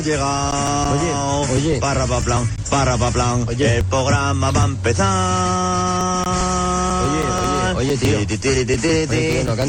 Llega. Oye. Para plan. Oye. El programa va a empezar. Oye, tío. Oye, no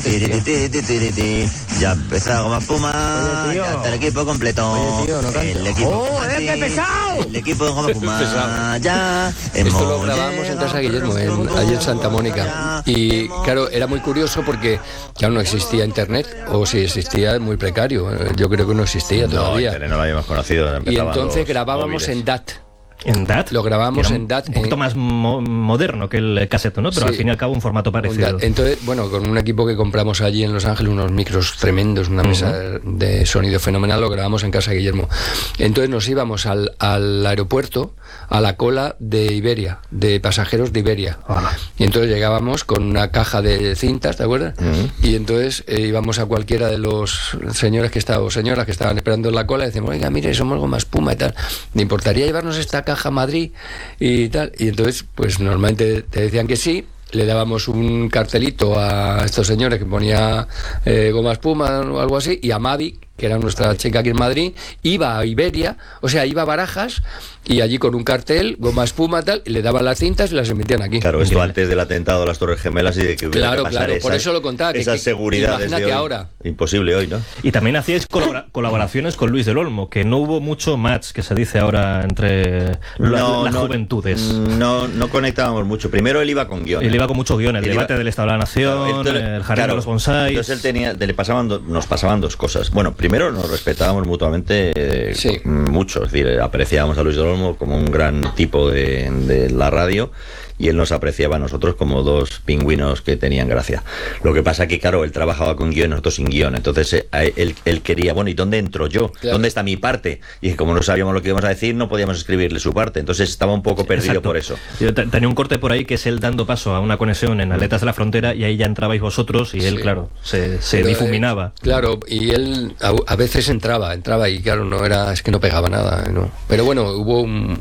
cantes, Ya empezó Goma Espuma. Oye, tío. Ya está el equipo completo. Oye, tío, no cantes. El equipo. ¡Qué pesado! El equipo de Goma Espuma. Ya. Esto lo grabamos en casa de Guillermo, allí en Santa Mónica. Y claro, era muy curioso porque ya no existía internet, o si existía, muy precario. Yo creo que no existía todavía. Internet no lo habíamos conocido. Y entonces los grabábamos móviles. en DAT. ¿En DAT? Lo grabamos Era en DAT. Un poquito más moderno que el cassette, ¿no? Pero Sí. al fin y al cabo un formato parecido. Entonces, bueno, con un equipo que compramos allí en Los Ángeles, unos micros tremendos, una mesa de sonido fenomenal, lo grabamos en casa de Guillermo. Entonces nos íbamos al aeropuerto, a la cola de Iberia, de pasajeros de Iberia. Hola. Y entonces llegábamos con una caja de cintas, ¿te acuerdas? Y entonces íbamos a cualquiera de los señores que estaban, o señoras que estaban esperando en la cola y decíamos, oiga, mire, somos Goma Espuma y tal, ¿me importaría llevarnos esta caja a Madrid? Y tal. Y entonces, pues normalmente te decían que sí. Le dábamos un cartelito a estos señores que ponía Goma Espuma o algo así, y a Mavi, que era nuestra chica aquí en Madrid, iba a Iberia, o sea, iba a Barajas, y allí con un cartel, Goma Espuma, tal, y le daban las cintas y las emitían aquí. Claro, esto antes del atentado a las Torres Gemelas y de que hubiera Claro, que pasar por eso lo contaba. esas seguridades imagínate de hoy. ahora. Imposible hoy, ¿no? Y también hacíais colaboraciones con Luis del Olmo, que no hubo mucho match, que se dice ahora, entre las juventudes. No conectábamos mucho. Primero él iba con guión. Él iba con mucho guión, el Él debate iba- del Estado de la Nación, el jardín de los bonsáis. Entonces él tenía, nos pasaban dos cosas. Bueno, primero nos respetábamos mutuamente Sí. mucho. Es decir, apreciábamos a Luis del Olmo como un gran tipo de la radio, y él nos apreciaba a nosotros como dos pingüinos que tenían gracia. Lo que pasa que, claro, él trabajaba con guión y nosotros sin guión. Entonces él quería, bueno, ¿y dónde entro yo? Claro. ¿Dónde está mi parte? Y como no sabíamos lo que íbamos a decir, no podíamos escribirle su parte. Entonces estaba un poco perdido. Exacto. Por eso. Yo tenía un corte por ahí que es él dando paso a una conexión en Aletas de la Frontera, y ahí ya entrabais vosotros, y él, Sí. claro, se Pero, difuminaba. Claro, y él a veces entraba y claro, es que no pegaba nada, ¿no? Pero bueno, hubo un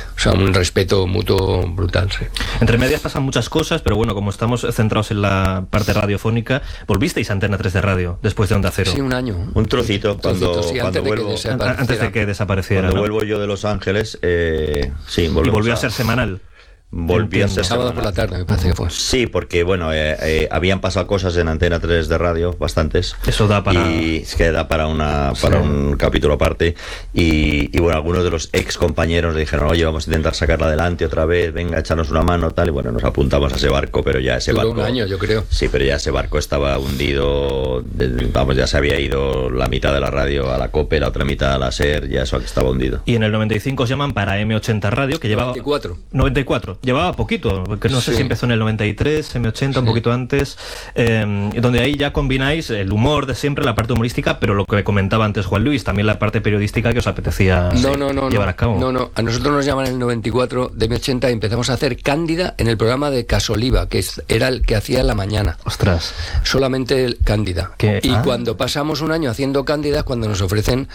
respeto mutuo brutal, sí. Entre medias pasan muchas cosas, pero bueno, como estamos centrados en la parte radiofónica, volvisteis a Antena 3 de radio después de Onda Cero. Sí, un año. Un trocito, cuando Sí, cuando vuelvo. Antes de que desapareciera. Cuando ¿no? vuelvo yo de Los Ángeles, sí, Y volvemos volvió a ser semanal. Volvió a ser Sábado semanal. por la tarde, me parece que fue. Sí, porque bueno, habían pasado cosas en Antena 3 de radio, bastantes. Eso da para... Y es que da para un capítulo aparte. Y bueno, algunos de los ex compañeros le dijeron, oye, vamos a intentar sacarla adelante otra vez, venga, échanos una mano, tal. Y bueno, nos apuntamos a ese barco, pero ya ese Duró barco... un año, yo creo. Sí, pero ya ese barco estaba hundido, ya se había ido la mitad de la radio a la COPE, la otra mitad a la SER, ya eso estaba hundido. Y en el 95 os llaman para M80 Radio, que llevaba... 94. Llevaba poquito, porque no sé Sí. si empezó en el 93, M80, un poquito antes, donde ahí ya combináis el humor de siempre, la parte humorística, pero lo que comentaba antes Juan Luis, también la parte periodística que os apetecía llevar a cabo. No, a nosotros nos llaman en el 94 de M80 y empezamos a hacer Cándida en el programa de Casoliva, que era el que hacía en la mañana. Ostras. Solamente el Cándida. Y cuando pasamos un año haciendo Cándida, cuando nos ofrecen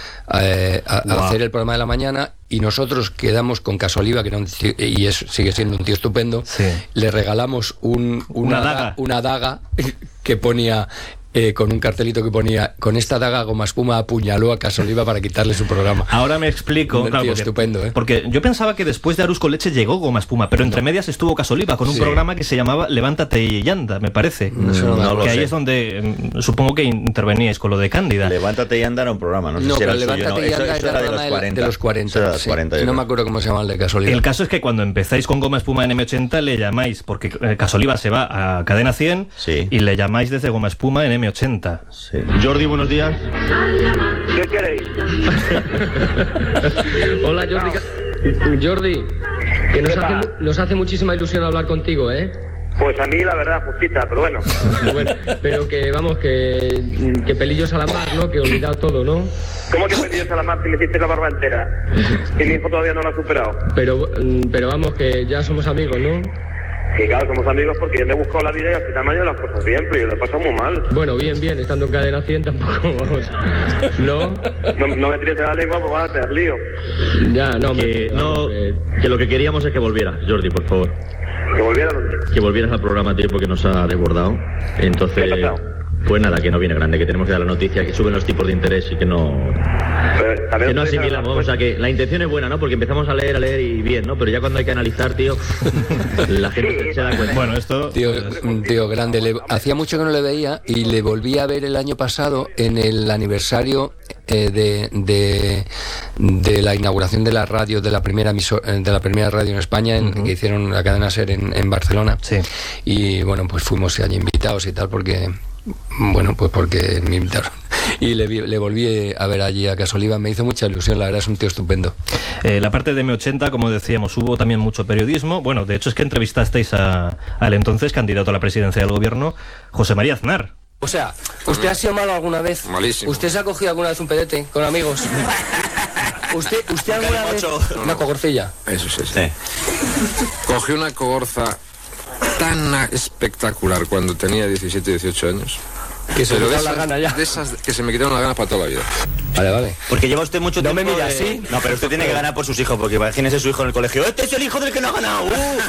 a hacer el programa de la mañana, y nosotros quedamos con Casoliva, que era sigue siendo un tío estupendo, Sí. le regalamos una daga que ponía... con un cartelito que ponía, con esta daga Goma Espuma apuñaló a Casoliva para quitarle su programa. Ahora me explico. Un Claro, tío porque, estupendo, ¿eh? Porque yo pensaba que después de Arús con leche llegó Goma Espuma, pero entre medias estuvo Casoliva con un Sí. programa que se llamaba Levántate y anda, me parece. Eso no lo que ahí sé. es donde supongo que interveníais con lo de Cándida. Levántate y anda era un programa, no sé No, si era pero el suyo, Levántate y anda eso era era el de los programa 40. de los 40. Eso era de los Sí. 40, yo No me creo. acuerdo cómo se llama el de Casoliva. El caso es que cuando empezáis con Goma Espuma en M80 le llamáis, porque Casoliva se va a Cadena 100, Sí. y le llamáis desde Goma Espuma en M80. Sí. Jordi, buenos días. ¿Qué queréis? Hola Jordi, que nos hace muchísima ilusión hablar contigo, ¿eh? Pues a mí la verdad, justita, pero bueno. Bueno, pero que vamos, que pelillos a la mar, ¿no? Que olvidado todo, ¿no? ¿Cómo que pedías a la mar si le hiciste la barba entera? Y mi hijo todavía no lo ha superado. Pero vamos, que ya somos amigos, ¿no? Sí, claro, somos amigos porque yo me he buscado la vida y al final me han ido las cosas bien, pero yo lo he pasado muy mal. Bueno, bien, estando en Cadena 100 tampoco, vamos. ¿No? No me tires de la lengua, pues vas a tener lío. Ya, no, Que lo que queríamos es que volvieras, Jordi, por favor. Que volviera donde. Que volvieras al programa, tío, porque nos ha desbordado. Entonces, ¿Qué ha pasado? Pues nada, que no viene grande, que tenemos que dar la noticia, que suben los tipos de interés y que no asimilamos. O sea, que la intención es buena, ¿no? Porque empezamos a leer y bien, ¿no? Pero ya cuando hay que analizar, tío, la gente se da cuenta. Bueno, esto... Tío grande, hacía mucho que no le veía y le volví a ver el año pasado en el aniversario de la inauguración de la radio, de la primera radio en España, que hicieron la cadena SER en Barcelona. Sí. Y bueno, pues fuimos allí invitados y tal, porque me invitaron. Y le volví a ver allí a Casoliva, me hizo mucha ilusión, la verdad es un tío estupendo. La parte de M80, como decíamos, hubo también mucho periodismo. Bueno, de hecho es que entrevistasteis al entonces candidato a la presidencia del gobierno, José María Aznar. O sea, ¿usted ha sido malo alguna vez? Malísimo. ¿Usted se ha cogido alguna vez un pedete con amigos? ¿Usted alguna vez una cogorcilla? Eso sí. Cogí una cogorza tan espectacular cuando tenía 17, 18 años. Que se me quitaron la gana ya. De esas que se me quitaron las ganas para toda la vida. Vale. Porque lleva usted mucho tiempo. No me mira así. No, pero usted tiene que ganar por sus hijos, porque imagínese su hijo en el colegio. ¡Este es el hijo del que no ha ganado!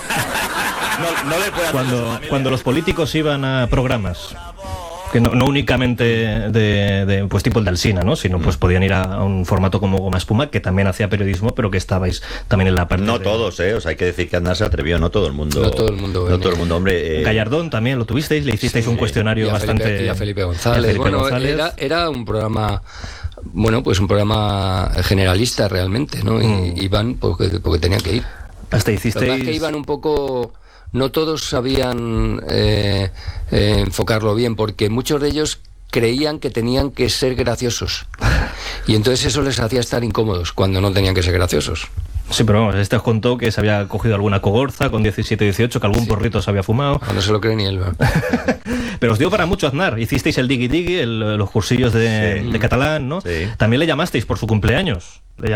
No le puede hacer Cuando los políticos iban a programas, que no únicamente de pues tipo el de Alsina, ¿no? Sino pues podían ir a un formato como Goma Espuma, que también hacía periodismo, pero que estabais también en la parte todos, o sea, hay que decir que Aznar se atrevió, no todo el mundo. No todo el mundo, hombre. Gallardón también lo tuvisteis, le hicisteis un cuestionario bastante... Y a Felipe González. Era un programa... Bueno, pues un programa generalista realmente, ¿no? Y iban porque tenían que ir. Hasta hicisteis... La verdad es que iban un poco... No todos sabían enfocarlo bien, porque muchos de ellos creían que tenían que ser graciosos. Y entonces eso les hacía estar incómodos cuando no tenían que ser graciosos. Sí, pero vamos, os contó que se había cogido alguna cogorza con 17, 18, que algún porrito se había fumado. No se lo cree ni él. Pero os dio para mucho Aznar. Hicisteis el digui-digui, los cursillos de catalán, ¿no? Sí. También le llamasteis por su cumpleaños.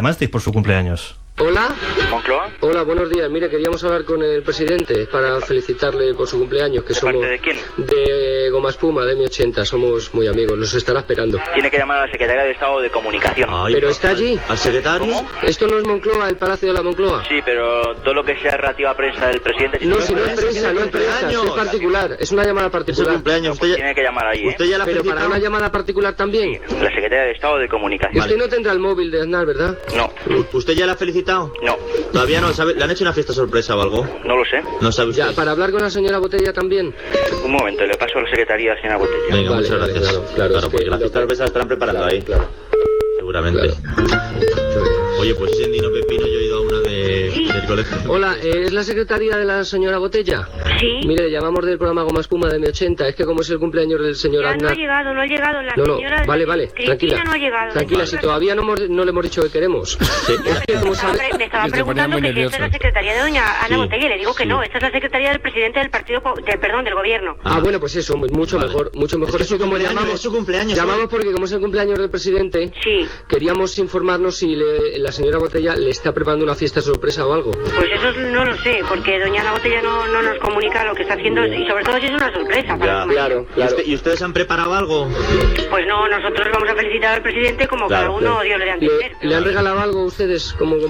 Hola. ¿Moncloa? Hola, buenos días. Mire, queríamos hablar con el presidente para felicitarle por su cumpleaños, que somos... ¿De quién? De Goma Espuma, de M80, somos muy amigos, los estará esperando. Tiene que llamar a la Secretaría de Estado de Comunicación. ¿Pero está allí? ¿Al secretario? ¿Cómo? ¿Esto no es Moncloa, el Palacio de la Moncloa? Sí, pero todo lo que sea relativo a prensa del presidente... No, si no es prensa, es particular, es una llamada particular. Cumpleaños, Pues tiene que llamar ahí, ¿eh? Pero para una llamada particular también. La Secretaría de Estado de Comunicación. Usted no tendrá el móvil de Aznar, ¿verdad? No, ¿Usted ya la ha felicitado? no, Todavía no, ¿sabe? ¿Le han hecho una fiesta sorpresa o algo? no lo sé. No sabe usted. Ya, para hablar con la señora Botella también. Un momento, le paso a la Secretaría a señora Botella. Venga, Vale, muchas vale, gracias. claro, es porque que las fiestas sorpresas las estarán preparando ahí. Claro. Seguramente. Oye, pues ese Endino Pepino, yo he ido a una del colegio. Hola, ¿es la secretaria de la señora Botella? Sí. Mire, le llamamos del programa Goma Espuma de M80. Es que como es el cumpleaños del señor Ya Aznar... no ha llegado. La No, señora... vale, Cristina tranquila. no ha llegado. Tranquila, si todavía no le hemos dicho que queremos. Es que como sabe... Me estaba preguntando que si esta es la secretaría de doña Ana Botella, y le digo que no, esta es la secretaría del presidente del partido, del gobierno. Ah, bueno, pues eso, mucho mejor. Es que como llamamos... Es su cumpleaños. Llamamos porque como es el cumpleaños del presidente, Sí. queríamos informarnos si la señora Botella le está preparando una fiesta sorpresa o algo. Pues eso no lo sé, porque doña Ana Botella no nos comunica lo que está haciendo, y sobre todo si es una sorpresa para su marido. Claro. ¿Y ustedes han preparado algo? Pues no, nosotros vamos a felicitar al presidente como cada uno Dios le dé a entender. ¿Le han regalado algo a ustedes como